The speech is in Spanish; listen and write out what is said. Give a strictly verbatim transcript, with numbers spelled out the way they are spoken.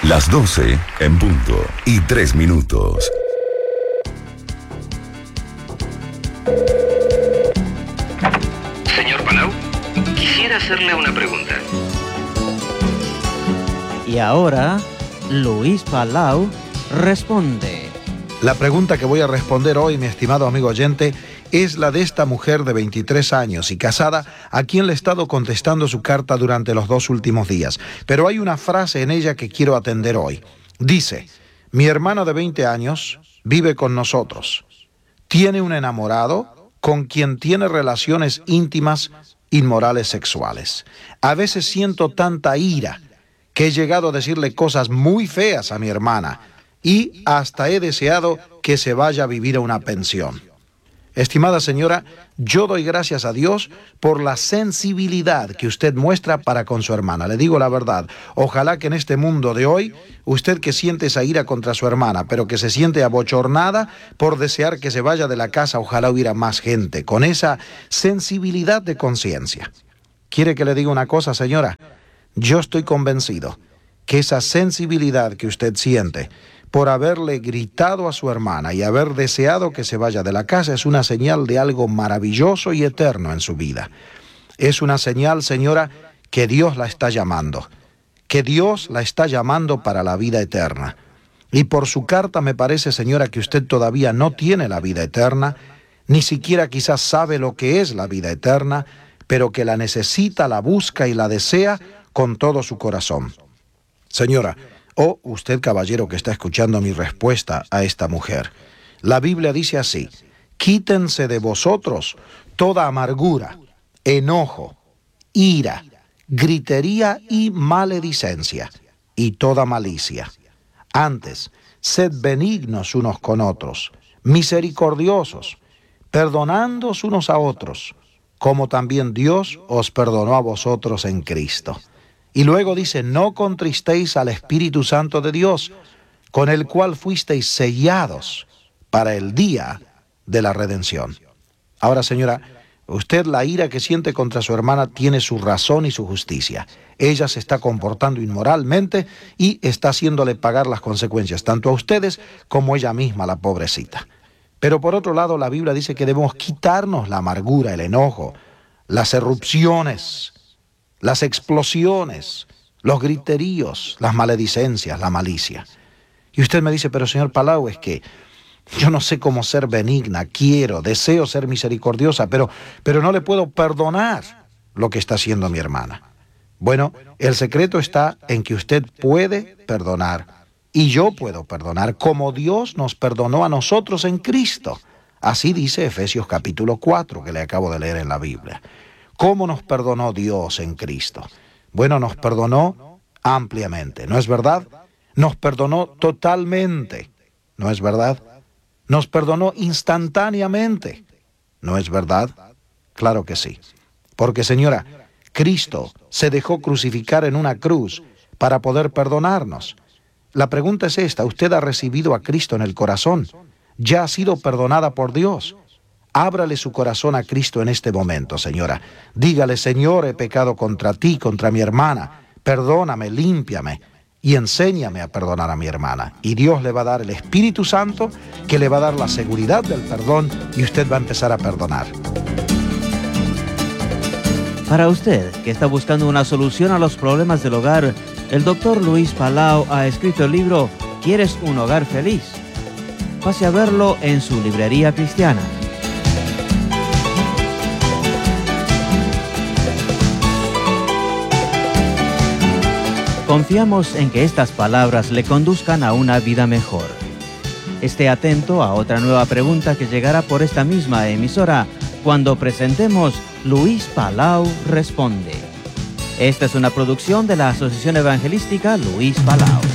Las doce en punto y tres minutos. Señor Palau, quisiera hacerle una pregunta. Y ahora, Luis Palau responde. La pregunta que voy a responder hoy, mi estimado amigo oyente, es la de esta mujer de veintitrés años y casada, a quien le he estado contestando su carta durante los dos últimos días. Pero hay una frase en ella que quiero atender hoy. Dice: mi hermana de veinte años vive con nosotros. Tiene un enamorado con quien tiene relaciones íntimas inmorales sexuales. A veces siento tanta ira que he llegado a decirle cosas muy feas a mi hermana y hasta he deseado que se vaya a vivir a una pensión. Estimada señora, yo doy gracias a Dios por la sensibilidad que usted muestra para con su hermana. Le digo la verdad, ojalá que en este mundo de hoy, usted que siente esa ira contra su hermana, pero que se siente abochornada por desear que se vaya de la casa, ojalá hubiera más gente con esa sensibilidad de conciencia. ¿Quiere que le diga una cosa, señora? Yo estoy convencido que esa sensibilidad que usted siente por haberle gritado a su hermana y haber deseado que se vaya de la casa es una señal de algo maravilloso y eterno en su vida. Es una señal, señora, que Dios la está llamando, que Dios la está llamando para la vida eterna. Y por su carta me parece, señora, que usted todavía no tiene la vida eterna, ni siquiera quizás sabe lo que es la vida eterna, pero que la necesita, la busca y la desea con todo su corazón. Señora, o usted, caballero, que está escuchando mi respuesta a esta mujer, la Biblia dice así: quítense de vosotros toda amargura, enojo, ira, gritería y maledicencia, y toda malicia. Antes, sed benignos unos con otros, misericordiosos, perdonándoos unos a otros, como también Dios os perdonó a vosotros en Cristo. Y luego dice: no contristéis al Espíritu Santo de Dios, con el cual fuisteis sellados para el día de la redención. Ahora, señora, usted la ira que siente contra su hermana tiene su razón y su justicia. Ella se está comportando inmoralmente y está haciéndole pagar las consecuencias, tanto a ustedes como a ella misma, la pobrecita. Pero por otro lado, la Biblia dice que debemos quitarnos la amargura, el enojo, las erupciones, las explosiones, los griteríos, las maledicencias, la malicia. Y usted me dice: pero señor Palau, es que yo no sé cómo ser benigna, quiero, deseo ser misericordiosa, pero, pero no le puedo perdonar lo que está haciendo mi hermana. Bueno, el secreto está en que usted puede perdonar, y yo puedo perdonar, como Dios nos perdonó a nosotros en Cristo. Así dice Efesios capítulo cuatro, que le acabo de leer en la Biblia. ¿Cómo nos perdonó Dios en Cristo? Bueno, nos perdonó ampliamente, ¿no es verdad? Nos perdonó totalmente, ¿no es verdad? Nos perdonó instantáneamente, ¿no es verdad? Claro que sí. Porque, señora, Cristo se dejó crucificar en una cruz para poder perdonarnos. La pregunta es esta: ¿usted ha recibido a Cristo en el corazón? ¿Ya ha sido perdonada por Dios? Ábrale su corazón a Cristo en este momento, señora. Dígale: Señor, he pecado contra ti, contra mi hermana. Perdóname, límpiame y enséñame a perdonar a mi hermana. Y Dios le va a dar el Espíritu Santo, que le va a dar la seguridad del perdón, y usted va a empezar a perdonar. Para usted, que está buscando una solución a los problemas del hogar, el doctor Luis Palau ha escrito el libro ¿Quieres un hogar feliz? Pase a verlo en su librería cristiana. Confiamos en que estas palabras le conduzcan a una vida mejor. Esté atento a otra nueva pregunta que llegará por esta misma emisora cuando presentemos Luis Palau Responde. Esta es una producción de la Asociación Evangelística Luis Palau.